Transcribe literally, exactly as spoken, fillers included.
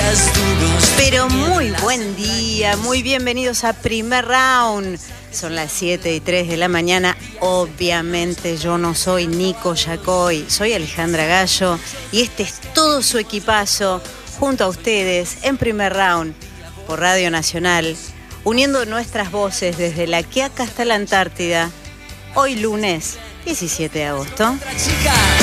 Pero muy buen día, muy bienvenidos a Primer Round. Son las siete y tres de la mañana. Obviamente yo no soy Nico Yacoy, soy Alejandra Gallo y este es todo su equipazo junto a ustedes en Primer Round por Radio Nacional, uniendo nuestras voces desde La Quiaca hasta la Antártida. Hoy lunes diecisiete de agosto.